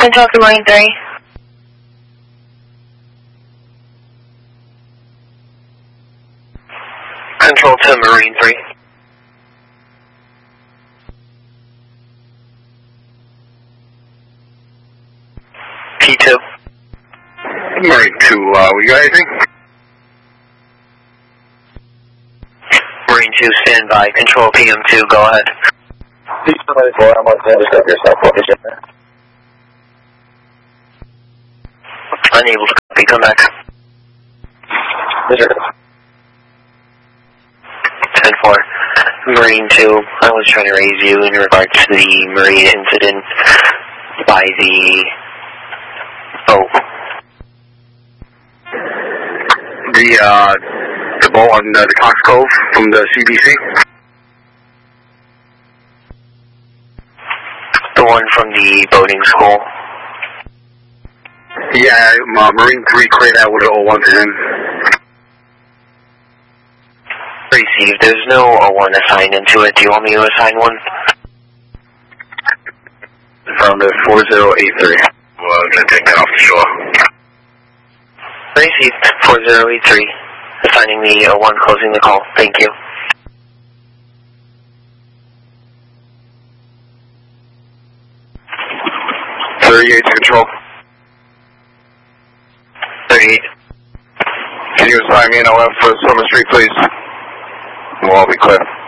Control to Marine 3. Control to Marine 3. P2. Marine 2, we got anything? Marine 2, stand by. Control PM2, go ahead. P294, I'm on stand to yourself. Location there. Unable to copy, come back. Yes, sir. 10-4. Marine 2, I was trying to raise you in regards to the Marine incident by the boat. The boat on the Cox Cove from the CBC? The one from the boating school. Yeah, Marine 3 cleared out with an 01 to him. Received. There's no 01 assigned into it. Do you want me to assign one? Found it 4083. Well, I'm going to take that off the shore. Received. 4083. Assigning the 01, closing the call. Thank you. Control. 38. Can you assign me an OF for Summer Street, please? We'll all be clear.